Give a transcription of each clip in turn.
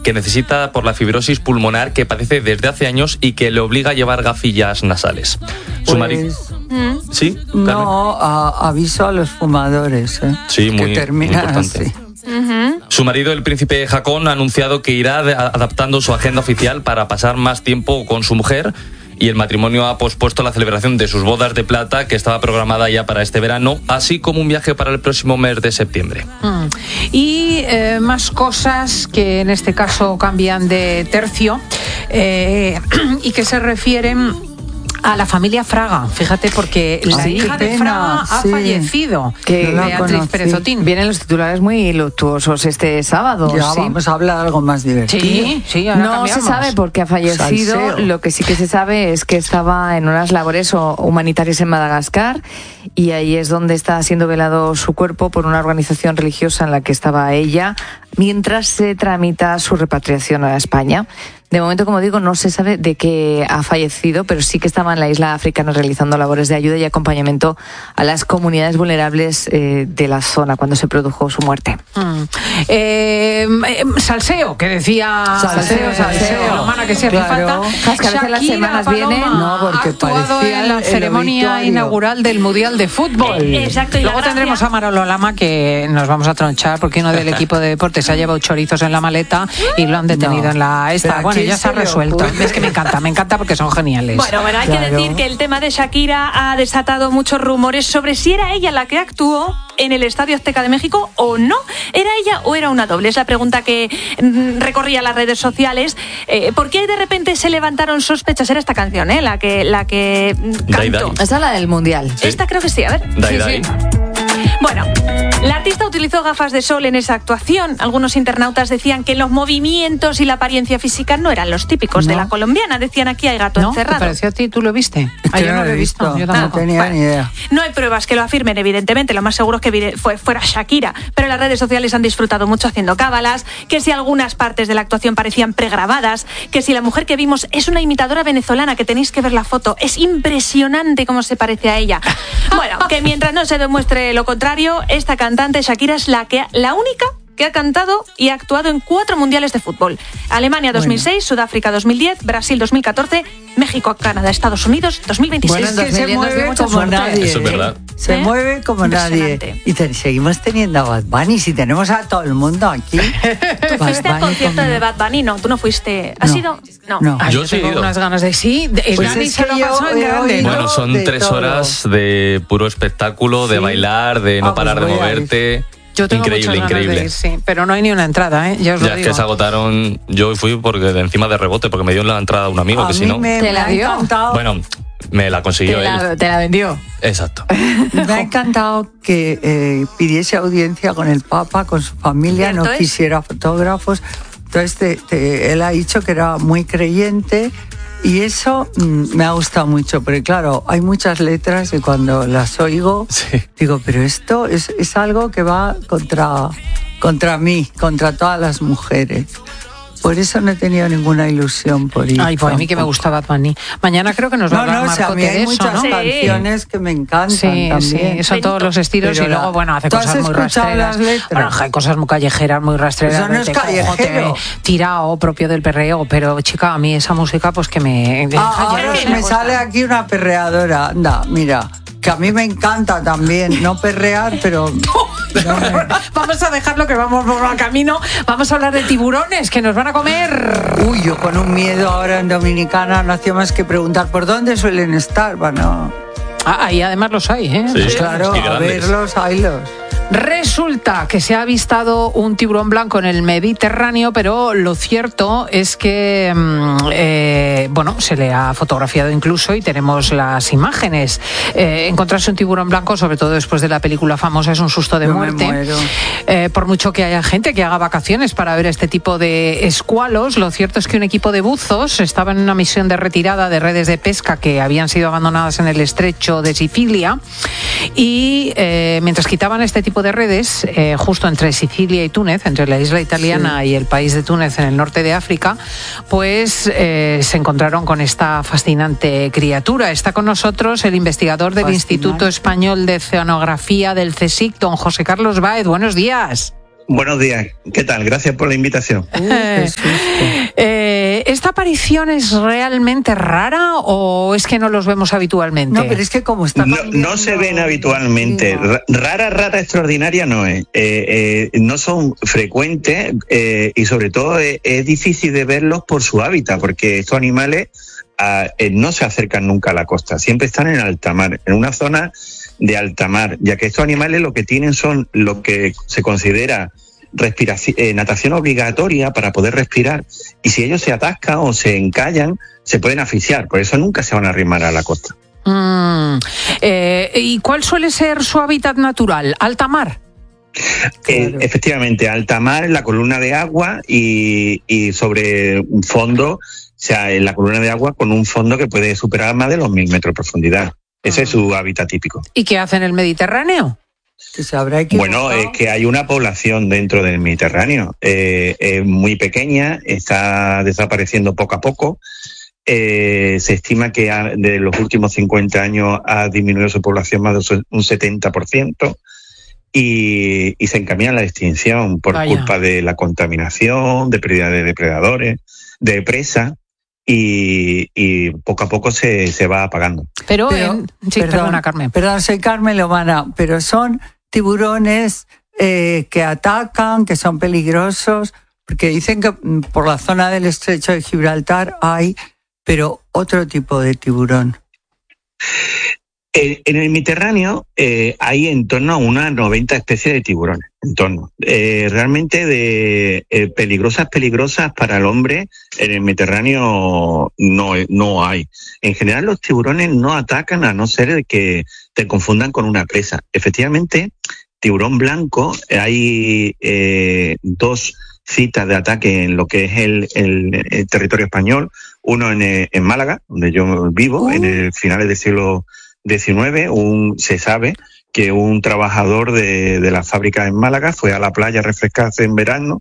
que necesita por la fibrosis pulmonar que padece desde hace años y que le obliga a llevar gafillas nasales. Su marido... ¿Sí? No, aviso a los fumadores, Sí, muy, que terminan muy importante. así. Su marido, el príncipe Haakon, ha anunciado que irá adaptando su agenda oficial para pasar más tiempo con su mujer, y el matrimonio ha pospuesto la celebración de sus bodas de plata, que estaba programada ya para este verano, así como un viaje para el próximo mes de septiembre. Y más cosas que en este caso cambian de tercio y que se refieren a la familia Fraga, fíjate, porque la hija de Fraga ha fallecido, Beatriz Pérez Otín. Vienen los titulares muy luctuosos este sábado. Ya vamos a hablar algo más divertido. Sí, no se sabe por qué ha fallecido. Salseo. Lo que sí que se sabe es que estaba en unas labores humanitarias en Madagascar, y ahí es donde está siendo velado su cuerpo por una organización religiosa en la que estaba ella, mientras se tramita su repatriación a España. De momento, como digo, no se sabe de qué ha fallecido, pero sí que estaba en la isla africana realizando labores de ayuda y acompañamiento a las comunidades vulnerables de la zona cuando se produjo su muerte. Salseo, que decía... Salseo. Lo humana que se hace falta. Es que a veces las semanas vienen... No, porque ha actuado en la ceremonia inaugural del Mundial de Fútbol. Exacto. Y luego tendremos a Manolo Lama, que nos vamos a tronchar porque uno del equipo de deportes se ha llevado chorizos en la maleta y lo han detenido en la esta. Bueno, ya se ha resuelto. Es que me encanta porque son geniales. Bueno, hay que decir que el tema de Shakira ha desatado muchos rumores sobre si era ella la que actuó en el Estadio Azteca de México o no. ¿Era ella o era una doble? Es la pregunta que recorría las redes sociales. ¿Por qué de repente se levantaron sospechas? Era esta canción, la que cantó. Esa es la del Mundial. Sí. Esta creo que sí, a ver. Sí. Bueno, la artista utilizó gafas de sol en esa actuación. Algunos internautas decían que los movimientos y la apariencia física no eran los típicos de la colombiana. Decían, aquí hay gato encerrado. ¿Te pareció a ti? ¿Tú lo viste? Yo no lo he visto. Yo No tenía ni idea. No hay pruebas que lo afirmen, evidentemente. Lo más seguro es que fuera Shakira. Pero las redes sociales han disfrutado mucho haciendo cábalas, que si algunas partes de la actuación parecían pregrabadas, que si la mujer que vimos es una imitadora venezolana, que tenéis que ver la foto. Es impresionante cómo se parece a ella. Bueno, que mientras no se demuestre lo contrario, esta cantante Shakira es la única que ha cantado y ha actuado en 4 mundiales de fútbol. Alemania 2006, Sudáfrica 2010, Brasil 2014, México, Canadá, Estados Unidos 2026. Bueno, es que se mueve como nadie. Eso es verdad. Se mueve como nadie. Y seguimos teniendo a Bad Bunny. Si tenemos a todo el mundo aquí. ¿Tú fuiste al concierto de Bad Bunny? No, tú no fuiste. ¿Has ido? No. Yo sí he tengo ido. unas ganas de sí. Pues Dani es se que lo yo pasó en he grande, oído- ¿no? Bueno, son de 3 todo. horas de puro espectáculo, de bailar, de no Ah, pues parar de voy a ir. moverte. Yo tengo Increíble, muchas ganas increíble. de ir, sí, pero no hay ni una entrada, ya os lo Ya es digo. que se agotaron. Yo fui porque de encima de rebote, porque me dio la entrada un amigo, A que si mí no. me ¿Te la ha dio? encantado. Bueno, me la consiguió él. Te la vendió. Exacto. Me ha encantado que pidiese audiencia con el Papa, con su familia, ¿Cierto no es? quisiera fotógrafos. Entonces él ha dicho que era muy creyente y eso me ha gustado mucho, porque claro, hay muchas letras y cuando las oigo digo, pero esto es algo que va contra mí, contra todas las mujeres. Por eso no he tenido ninguna ilusión por ir. Ay, pues a mí que me gustaba Bad Bunny. Mañana creo que nos va a hablar o sea, a mí Marcote hay de eso, muchas ¿no? canciones que me encantan Sí, también. son todos los estilos. Pero y luego, bueno, hace ¿tú has cosas muy escuchado rastreras. las letras? Bueno, hay cosas muy callejeras, muy rastreras. Eso no es vete, callejero. cójote, tirao, propio del perreo. Pero, chica, a mí esa música, pues que me... Ahora me sale aquí una perreadora. Anda, mira, que a mí me encanta también, no perrear, pero... Vamos a dejarlo, que vamos por el camino. Vamos a hablar de tiburones que nos van a comer. Uy, yo con un miedo ahora en Dominicana no hacía más que preguntar por dónde suelen estar. Bueno, Ahí además los hay, ¿eh? Sí. pues claro, y a grandes. verlos, haylos. Resulta que se ha avistado un tiburón blanco en el Mediterráneo, pero lo cierto es que, se le ha fotografiado incluso y tenemos las imágenes. Encontrarse un tiburón blanco, sobre todo después de la película famosa, es un susto de Yo me muerte. muero. Por mucho que haya gente que haga vacaciones para ver este tipo de escualos, lo cierto es que un equipo de buzos estaba en una misión de retirada de redes de pesca que habían sido abandonadas en el estrecho de Sicilia y mientras quitaban este tipo de redes, justo entre Sicilia y Túnez, entre la isla italiana y el país de Túnez en el norte de África, pues se encontraron con esta fascinante criatura. Está con nosotros el investigador del Instituto Español de Oceanografía del CSIC, don José Carlos Báez. Buenos días. Buenos días, ¿qué tal? Gracias por la invitación. ¿Esta aparición es realmente rara o es que no los vemos habitualmente? No, pero es que como está no se ven habitualmente. Rara, extraordinaria no es. No son frecuentes y sobre todo es difícil de verlos por su hábitat, porque estos animales no se acercan nunca a la costa, siempre están en alta mar, en una zona de alta mar, ya que estos animales lo que tienen son lo que se considera natación obligatoria para poder respirar, y si ellos se atascan o se encallan se pueden asfixiar, por eso nunca se van a arrimar a la costa. ¿Y cuál suele ser su hábitat natural? ¿Alta mar? Claro. Efectivamente, alta mar, en la columna de agua y sobre un fondo, o sea, en la columna de agua con un fondo que puede superar más de los 1000 metros de profundidad. Ese es su hábitat típico. ¿Y qué hace en el Mediterráneo? Que se habrá equivocado. Bueno, es que hay una población dentro del Mediterráneo. Es muy pequeña, está desapareciendo poco a poco. Se estima que de los últimos 50 años ha disminuido su población más de un 70%. Y se encamina a la extinción por culpa de la contaminación, de pérdida de depredadores, de presa, y poco a poco se va apagando. Pero perdona, Carmen. Perdón, soy Carmen Lomana, pero son tiburones que atacan, que son peligrosos, porque dicen que por la zona del estrecho de Gibraltar hay, pero otro tipo de tiburón. En el Mediterráneo hay en torno a unas 90 especies de tiburones, realmente peligrosas para el hombre. En el Mediterráneo no hay. En general los tiburones no atacan a no ser que te confundan con una presa. Efectivamente, tiburón blanco, hay 2 citas de ataque en lo que es el territorio español, uno en Málaga, donde yo vivo, en el finales del siglo XIX, se sabe que un trabajador de la fábrica en Málaga fue a la playa a refrescarse en verano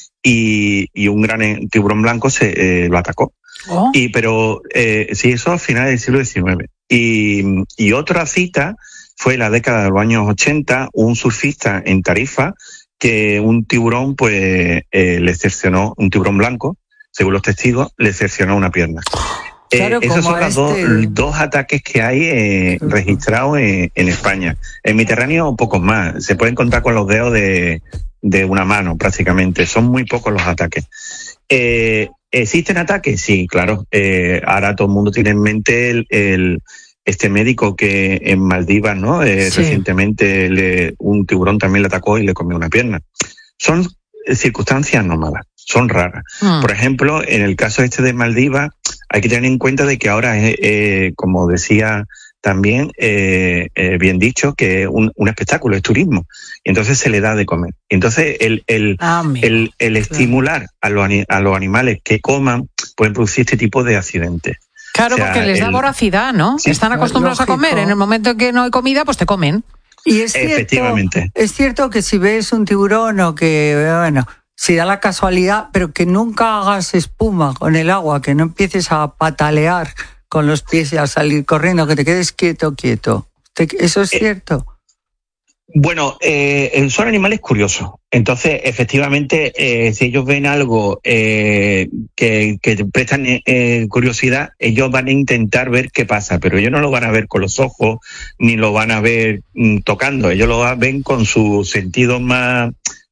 y un gran tiburón blanco lo atacó. Pero sí, eso a finales del siglo XIX. Y otra cita fue la década de los años 80, un surfista en Tarifa, que un tiburón le cercenó, un tiburón blanco, según los testigos, le cercenó una pierna. Claro, esos son los dos ataques que hay registrados en España. En Mediterráneo, pocos más. Se pueden contar con los dedos de una mano, prácticamente. Son muy pocos los ataques. ¿Existen ataques? Sí, claro. Ahora todo el mundo tiene en mente este médico que en Maldivas, ¿no? Recientemente un tiburón también le atacó y le comió una pierna. Son circunstancias anómalas, son raras. Por ejemplo, en el caso de Maldivas, hay que tener en cuenta de que ahora es, como decía también, bien dicho, que es un espectáculo, es turismo. Y entonces se le da de comer. Entonces el estimular a los animales que coman pueden producir este tipo de accidentes. Claro, porque les da voracidad, ¿no? Sí, están acostumbrados a comer. En el momento en que no hay comida, pues te comen. Y efectivamente. Es cierto que si ves un tiburón o que, si da la casualidad, pero que nunca hagas espuma con el agua, que no empieces a patalear con los pies y a salir corriendo, que te quedes quieto. ¿Eso es cierto? Bueno, son animales curiosos. Entonces, efectivamente, si ellos ven algo que te prestan curiosidad, ellos van a intentar ver qué pasa, pero ellos no lo van a ver con los ojos, ni lo van a ver tocando. Ellos lo ven con su sentido más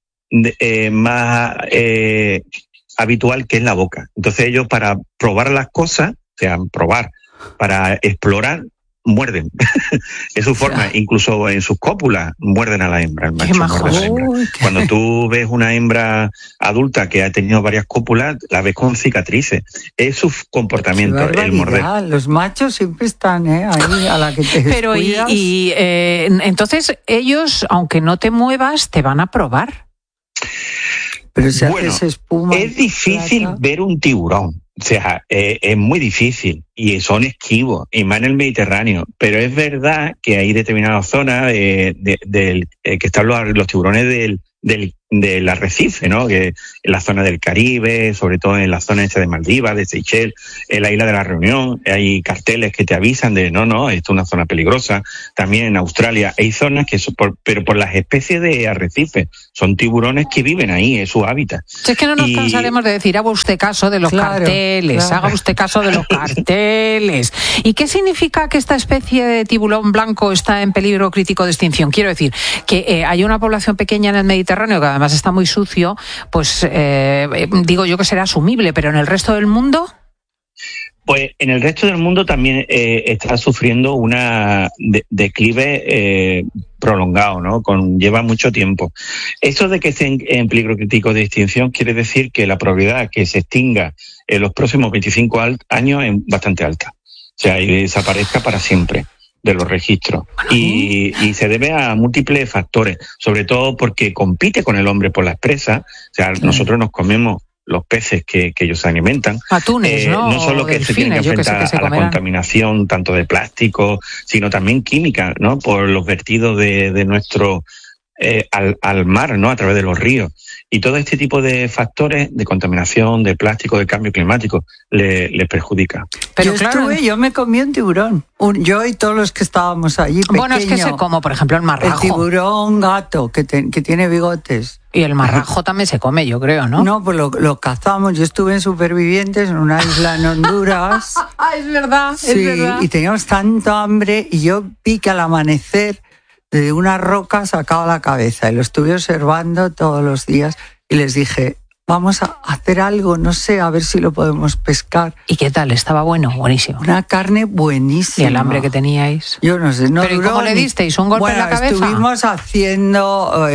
habitual, que es la boca. Entonces ellos, para probar las cosas, para explorar, muerden. Es su forma. Incluso en sus cópulas muerden a la hembra. El macho muerde a la hembra. Cuando tú ves una hembra adulta que ha tenido varias cópulas, la ves con cicatrices. Es su comportamiento, el morder. Los machos siempre están ahí a la que te Pero entonces ellos, aunque no te muevas, te van a probar. Pero si haces espuma, es difícil ver un tiburón. O sea, es muy difícil y son esquivos, y más en el Mediterráneo. Pero es verdad que hay determinadas zonas que están los tiburones del arrecife, ¿no? Que en la zona del Caribe, sobre todo en la zona esta de Maldivas, de Seychelles, en la isla de la Reunión, hay carteles que te avisan de no, esto es una zona peligrosa. También en Australia hay zonas que son pero por las especies de arrecife, son tiburones que viven ahí, es su hábitat. Es que no nos cansaremos de decir, haga usted caso de los carteles, haga usted caso de los carteles. ¿Y qué significa que esta especie de tiburón blanco está en peligro crítico de extinción? Quiero decir, que hay una población pequeña en el Mediterráneo que además está muy sucio, pues digo yo que será asumible, pero en el resto del mundo... Pues en el resto del mundo también está sufriendo una declive prolongado, ¿no? Lleva mucho tiempo. Esto de que esté en peligro crítico de extinción quiere decir que la probabilidad que se extinga en los próximos 25 años es bastante alta. O sea, y desaparezca para siempre de los registros. Y se debe a múltiples factores, sobre todo porque compite con el hombre por las presas. O sea, nosotros nos comemos los peces que ellos se alimentan. Atunes, ¿no? No solo que se tienen que enfrentar a la contaminación tanto de plástico, sino también química, ¿no? Por los vertidos de nuestro al mar, ¿no? A través de los ríos. Y todo este tipo de factores de contaminación, de plástico, de cambio climático, le perjudica. Pero yo me comí un tiburón. Yo y todos los que estábamos allí. Bueno, es que se como, por ejemplo, el marrajo. El tiburón gato, que tiene bigotes. Y el marrajo también se come, yo creo, ¿no? No, pues lo cazamos. Yo estuve en Supervivientes en una isla en Honduras. Es verdad, sí, es verdad. Y teníamos tanto hambre y yo vi que al amanecer de una roca sacaba la cabeza y lo estuve observando todos los días y les dije, vamos a hacer algo, no sé, a ver si lo podemos pescar. ¿Y qué tal? ¿Estaba bueno? Buenísimo. Una carne buenísima. ¿Y el hambre que teníais? Yo no sé. No ¿Pero duró cómo le disteis? ¿Un golpe en la cabeza? Estuvimos haciendo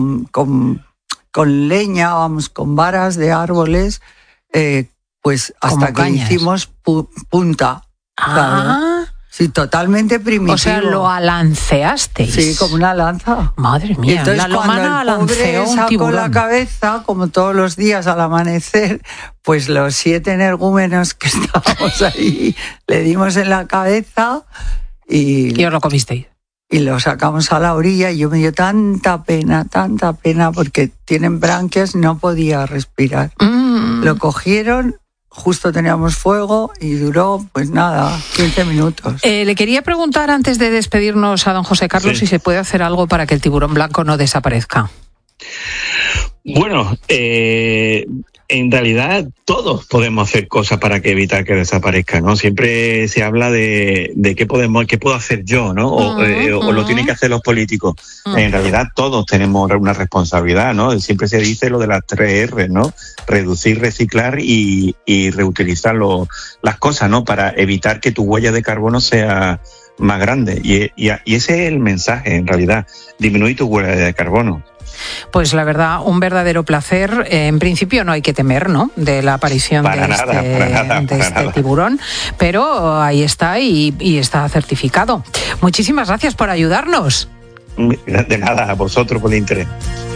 con leña, con varas de árboles, pues hasta que hicimos punta. ¿Sabes? Sí, totalmente primitivo. O sea, lo alanceasteis. Sí, como una lanza. Madre mía, entonces, la lomana alanceó un tiburón. La cabeza, como todos los días al amanecer, pues los 7 energúmenos que estábamos ahí, le dimos en la cabeza y os lo comisteis. Y lo sacamos a la orilla y yo me dio tanta pena, porque tienen branquias y no podía respirar. Lo cogieron... Justo teníamos fuego y duró, pues nada, 15 minutos. Le quería preguntar antes de despedirnos a don José Carlos si se puede hacer algo para que el tiburón blanco no desaparezca. Bueno, en realidad todos podemos hacer cosas para evitar que desaparezca, ¿no? Siempre se habla de qué puedo hacer yo, ¿no? O lo tienen que hacer los políticos. En realidad todos tenemos una responsabilidad, ¿no? Siempre se dice lo de las 3 R, ¿no? Reducir, reciclar y reutilizar las cosas, ¿no? Para evitar que tu huella de carbono sea más grande. Y ese es el mensaje, en realidad. Disminuir tu huella de carbono. Pues la verdad, un verdadero placer. En principio no hay que temer, ¿no?, de la aparición de este tiburón, pero ahí está y está certificado. Muchísimas gracias por ayudarnos. De nada, a vosotros por el interés.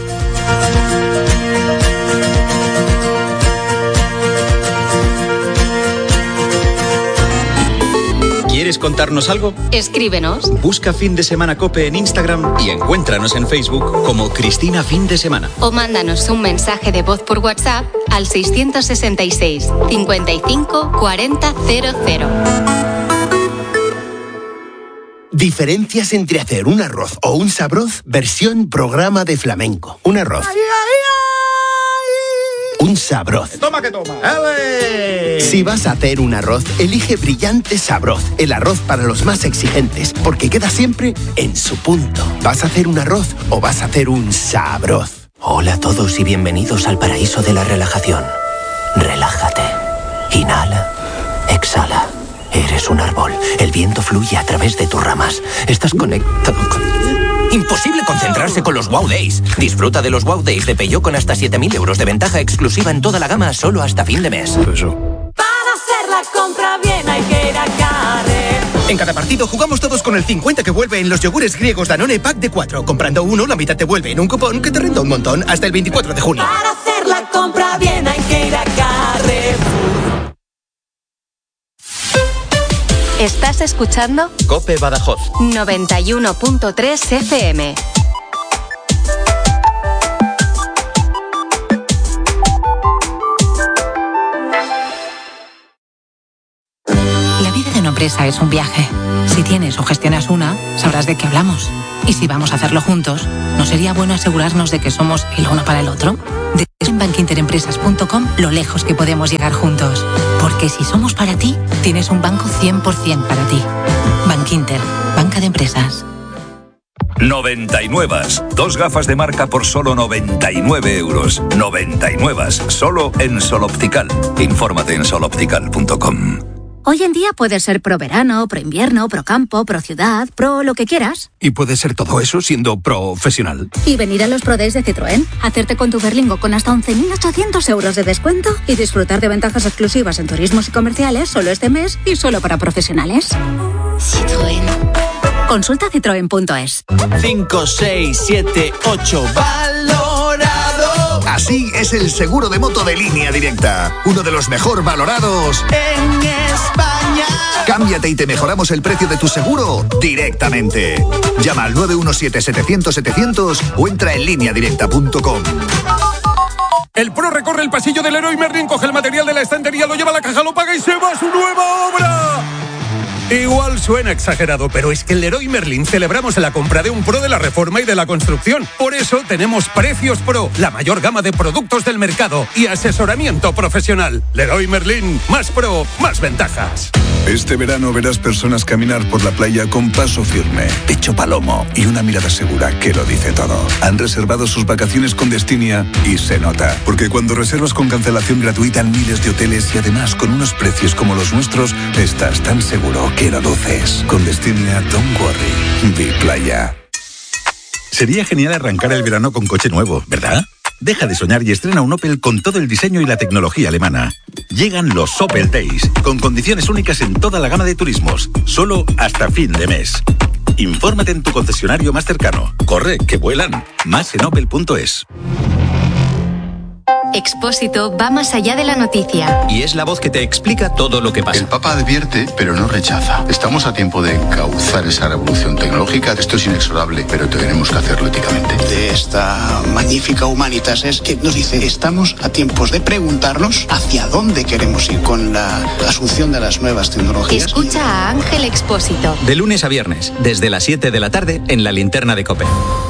¿Quieres contarnos algo? Escríbenos. Busca Fin de Semana COPE en Instagram y encuéntranos en Facebook como Cristina Fin de Semana. O mándanos un mensaje de voz por WhatsApp al 666 55 40 00. Diferencias entre hacer un arroz o un sabroz versión programa de flamenco. Un arroz. Un sabroz. Toma que toma. ¡Ale! Si vas a hacer un arroz, elige Brillante Sabroz, el arroz para los más exigentes, porque queda siempre en su punto. ¿Vas a hacer un arroz o vas a hacer un sabroz? Hola a todos y bienvenidos al paraíso de la relajación. Relájate. Inhala. Exhala. Eres un árbol. El viento fluye a través de tus ramas. Estás conectado con... Imposible concentrarse con los Wow Days. Disfruta de los Wow Days de Peugeot con hasta 7.000 euros de ventaja exclusiva en toda la gama solo hasta fin de mes. Para hacer la compra bien hay que ir a Carrefour. En cada partido jugamos todos con el 50 que vuelve en los yogures griegos Danone Pack de 4. Comprando uno, la mitad te vuelve en un cupón que te renta un montón hasta el 24 de junio. Para hacer la compra bien hay que ir a Carrefour. ¿Estás escuchando? COPE Badajoz 91.3 FM. una empresa es un viaje. Si tienes o gestionas una, sabrás de qué hablamos. Y si vamos a hacerlo juntos, ¿no sería bueno asegurarnos de que somos el uno para el otro? Desde en bankinterempresas.com lo lejos que podemos llegar juntos. Porque si somos para ti, tienes un banco 100% para ti. Bankinter, banca de empresas. 99. 2 gafas de marca por solo 99 euros. 99. Solo en Sol Optical. Infórmate en soloptical.com. Hoy en día puedes ser pro verano, pro invierno, pro campo, pro ciudad, pro lo que quieras. Y puedes ser todo eso siendo profesional. Y venir a los Pro Days de Citroën, hacerte con tu Berlingo con hasta 11.800 euros de descuento y disfrutar de ventajas exclusivas en turismos y comerciales solo este mes y solo para profesionales. Citroën. Consulta citroen.es. 5, 6, 7, 8, valorado. Así es el seguro de moto de Línea Directa. Uno de los mejor valorados en España. Cámbiate y te mejoramos el precio de tu seguro directamente. Llama al 917-700-700 o entra en lineadirecta.com. El Pro recorre el pasillo del Leroy Merlin, coge el material de la estantería, lo lleva a la caja, lo paga y se va a su nueva obra. Igual suena exagerado, pero es que en Leroy Merlin celebramos la compra de un Pro de la reforma y de la construcción. Por eso tenemos Precios Pro, la mayor gama de productos del mercado y asesoramiento profesional. Leroy Merlin, más Pro, más ventajas. Este verano verás personas caminar por la playa con paso firme, pecho palomo y una mirada segura que lo dice todo. Han reservado sus vacaciones con Destinia y se nota. Porque cuando reservas con cancelación gratuita en miles de hoteles y además con unos precios como los nuestros, estás tan seguro que lo duces. Con Destinia, don't worry. Be playa. Sería genial arrancar el verano con coche nuevo, ¿verdad? Deja de soñar y estrena un Opel con todo el diseño y la tecnología alemana. Llegan los Opel Days, con condiciones únicas en toda la gama de turismos, solo hasta fin de mes. Infórmate en tu concesionario más cercano. Corre, que vuelan. Más en opel.es. Expósito va más allá de la noticia. Y es la voz que te explica todo lo que pasa. El Papa advierte, pero no rechaza. Estamos a tiempo de encauzar esa revolución tecnológica. Esto es inexorable, pero tenemos que hacerlo éticamente. De esta magnífica Humanitas es que nos dice, estamos a tiempos de preguntarnos hacia dónde queremos ir con la asunción de las nuevas tecnologías. Escucha a Ángel Expósito. De lunes a viernes, desde las 7 de la tarde, en La Linterna de COPE.